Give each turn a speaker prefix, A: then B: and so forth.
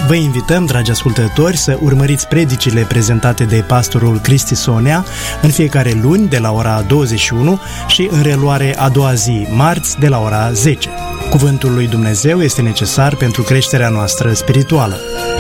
A: Vă invităm, dragi ascultători, să urmăriți predicile prezentate de pastorul Cristi Sonea în fiecare luni de la ora 21 și în reluare a doua zi, marți, de la ora 10. Cuvântul lui Dumnezeu este necesar pentru creșterea noastră spirituală.